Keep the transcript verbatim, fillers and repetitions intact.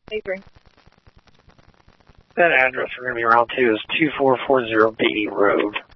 Avery. That address we're going to be around to is two four four zero Beatty Road.